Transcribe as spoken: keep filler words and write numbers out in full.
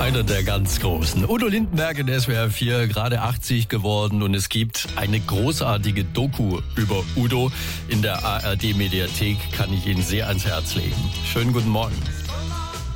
Einer der ganz Großen. Udo Lindenberg in S W R vier, gerade achtzig geworden, und es gibt eine großartige Doku über Udo in der A R D-Mediathek, kann ich Ihnen sehr ans Herz legen. Schönen guten Morgen.